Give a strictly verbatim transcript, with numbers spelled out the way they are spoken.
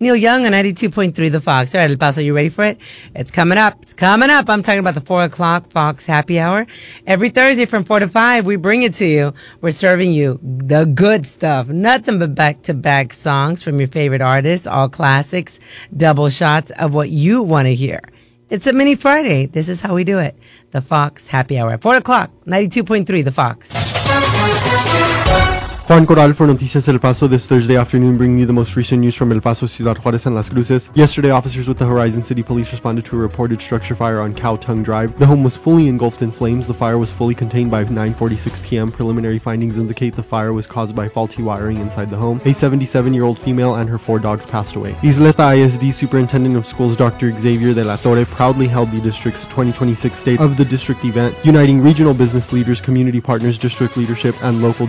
Neil Young on ninety-two point three The Fox. All right, El Paso, you ready for it? It's coming up. It's coming up. I'm talking about the four o'clock Fox Happy Hour. Every Thursday from four to five, we bring it to you. We're serving you the good stuff. Nothing but back-to-back songs from your favorite artists, all classics, double shots of what you want to hear. It's a mini Friday. This is how we do it. The Fox Happy Hour at four o'clock, ninety-two point three The Fox. Juan Corral for Noticias El Paso this Thursday afternoon, bringing you the most recent news from El Paso, Ciudad Juarez, and Las Cruces. Yesterday, officers with the Horizon City Police responded to a reported structure fire on Cow Tongue Drive. The home was fully engulfed in flames. The fire was fully contained by nine forty-six p.m. Preliminary findings indicate the fire was caused by faulty wiring inside the home. A seventy-seven-year-old female and her four dogs passed away. Isleta I S D Superintendent of Schools Doctor Xavier de la Torre proudly held the district's twenty twenty-six State of the District event, uniting regional business leaders, community partners, district leadership, and local